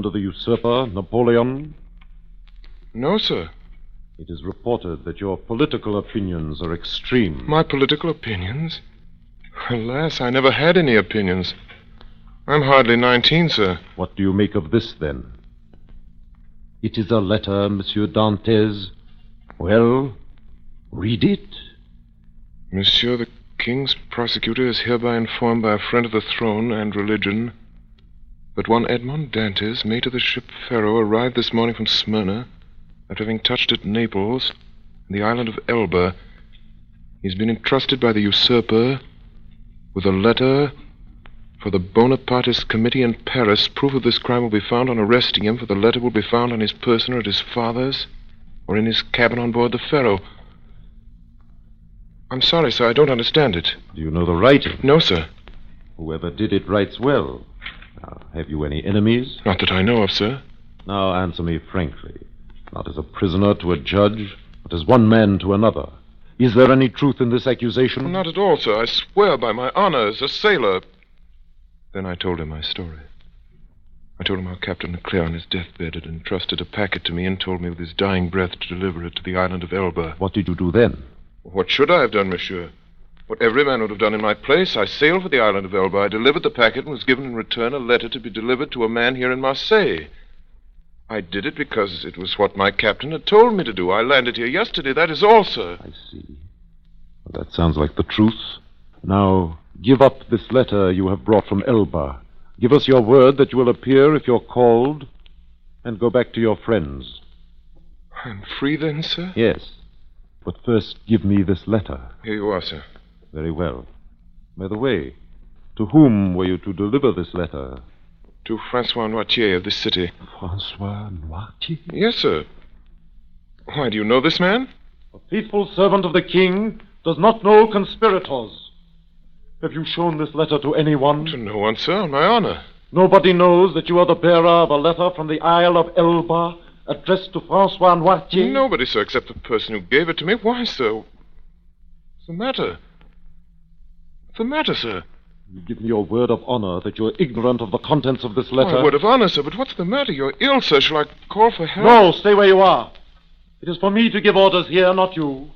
under the usurper, Napoleon? No, sir. It is reported that your political opinions are extreme. My political opinions? Alas, I never had any opinions. I'm hardly 19, sir. What do you make of this, then? It is a letter, Monsieur Dantès. Well, read it. Monsieur, the King's prosecutor is hereby informed by a friend of the throne and religion that one Edmond Dantès, mate of the ship Pharaoh, arrived this morning from Smyrna after having touched at Naples and the island of Elba. He's been entrusted by the usurper with a letter for the Bonapartist committee in Paris. Proof of this crime will be found on arresting him, for the letter will be found on his person or at his father's or in his cabin on board the Pharaoh. I'm sorry, sir, I don't understand it. Do you know the writing? No, sir. Whoever did it writes well. Now, have you any enemies? Not that I know of, sir. Now answer me frankly. Not as a prisoner to a judge, but as one man to another. Is there any truth in this accusation? Well, not at all, sir. I swear by my honor as a sailor. Then I told him my story. I told him how Captain Leclerc on his deathbed had entrusted a packet to me and told me with his dying breath to deliver it to the island of Elba. What did you do then? What should I have done, monsieur? What every man would have done in my place. I sailed for the island of Elba. I delivered the packet and was given in return a letter to be delivered to a man here in Marseille. I did it because it was what my captain had told me to do. I landed here yesterday, that is all, sir. I see. Well, that sounds like the truth. Now, give up this letter you have brought from Elba. Give us your word that you will appear if you're called, and go back to your friends. I'm free then, sir? Yes. But first, give me this letter. Here you are, sir. Very well. By the way, to whom were you to deliver this letter? To Francois Noirtier of this city. Francois Noirtier? Yes, sir. Why, do you know this man? A faithful servant of the king does not know conspirators. Have you shown this letter to anyone? To no one, sir, on my honor. Nobody knows that you are the bearer of a letter from the Isle of Elba addressed to Francois Noirtier? Nobody, sir, except the person who gave it to me. Why, sir? What's the matter? What's the matter, sir? You give me your word of honor that you're ignorant of the contents of this letter? My word of honor, sir, but what's the matter? You're ill, sir. Shall I call for help? No, stay where you are. It is for me to give orders here, not you.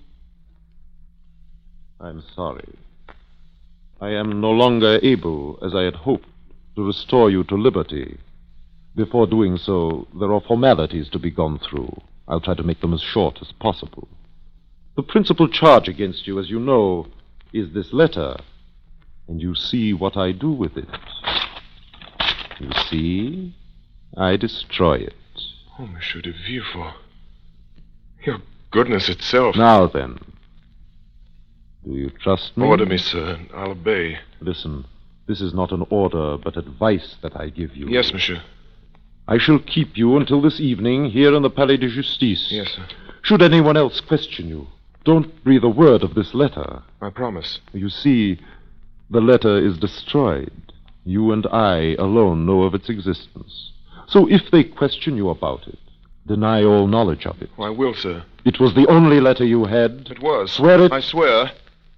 I'm sorry. I am no longer able, as I had hoped, to restore you to liberty. Before doing so, there are formalities to be gone through. I'll try to make them as short as possible. The principal charge against you, as you know, is this letter. And you see what I do with it. You see? I destroy it. Oh, Monsieur de Villefort. Your goodness itself. Now then. Do you trust me? Order me, sir, and I'll obey. Listen, this is not an order, but advice that I give you. Yes, monsieur. I shall keep you until this evening here in the Palais de Justice. Yes, sir. Should anyone else question you, don't breathe a word of this letter. I promise. You see, the letter is destroyed. You and I alone know of its existence. So if they question you about it, deny all knowledge of it. Oh, I will, sir. It was the only letter you had. It was. Swear it. I swear.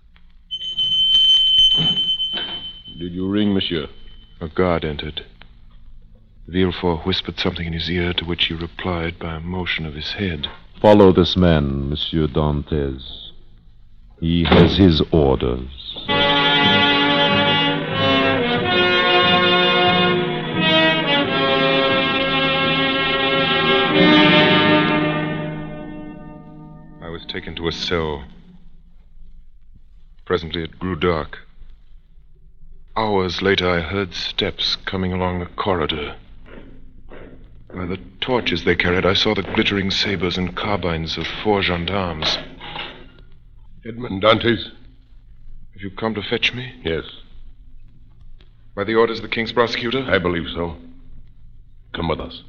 Did you ring, monsieur? A guard entered. Villefort whispered something in his ear, to which he replied by a motion of his head. Follow this man, Monsieur Dantès. He has his orders. I was taken to a cell. Presently it grew dark. Hours later, I heard steps coming along the corridor. By the torches they carried, I saw the glittering sabers and carbines of 4 gendarmes. Edmond Dantès? Have you come to fetch me? Yes, By the orders of the King's prosecutor? I believe so. Come with us.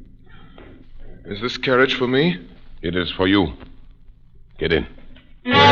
Is this carriage for me? It is for you. Get in.